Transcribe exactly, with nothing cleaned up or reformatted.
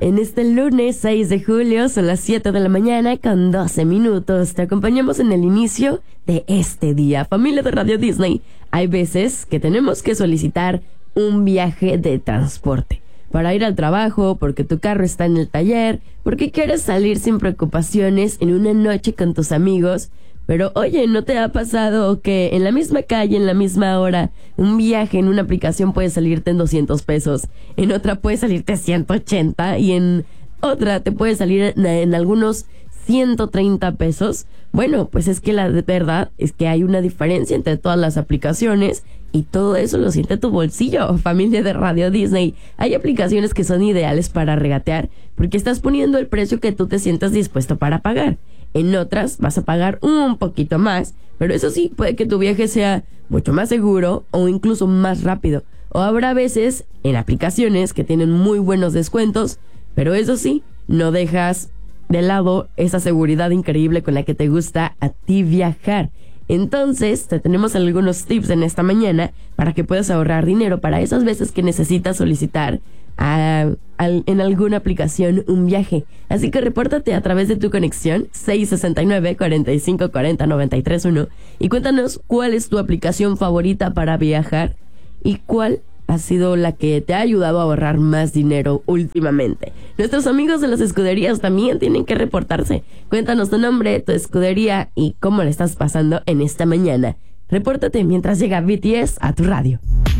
En este lunes seis de julio son las siete de la mañana con doce minutos. Te acompañamos en el inicio de este día. Familia de Radio Disney, hay veces que tenemos que solicitar un viaje de transporte para ir al trabajo, porque tu carro está en el taller, porque quieres salir sin preocupaciones en una noche con tus amigos. Pero oye, ¿no te ha pasado que en la misma calle, en la misma hora, un viaje en una aplicación puede salirte en doscientos pesos, en otra puede salirte ciento ochenta y en otra te puede salir en, en algunos ciento treinta pesos? Bueno, pues es que la verdad es que hay una diferencia entre todas las aplicaciones y todo eso lo siente tu bolsillo, familia de Radio Disney. Hay aplicaciones que son ideales para regatear porque estás poniendo el precio que tú te sientas dispuesto para pagar. En otras vas a pagar un poquito más, pero eso sí, puede que tu viaje sea mucho más seguro o incluso más rápido. O habrá veces en aplicaciones que tienen muy buenos descuentos, pero eso sí, no dejas de lado esa seguridad increíble con la que te gusta a ti viajar. Entonces, te tenemos algunos tips en esta mañana para que puedas ahorrar dinero para esas veces que necesitas solicitar a, a, en alguna aplicación un viaje. Así que repórtate a través de tu conexión seis seis nueve, cuatro cinco cuatro cero, nueve tres uno y cuéntanos cuál es tu aplicación favorita para viajar y cuál ha sido la que te ha ayudado a ahorrar más dinero últimamente. Nuestros amigos de las escuderías también tienen que reportarse. Cuéntanos tu nombre, tu escudería y cómo le estás pasando en esta mañana. Repórtate mientras llega B T S a tu radio.